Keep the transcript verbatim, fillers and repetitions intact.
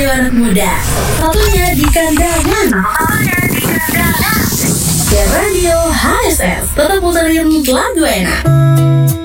radio anak muda. Satunya di kandangan. Satunya di kandangan. Ya Radio H S S. Tetap puterin lagu enak.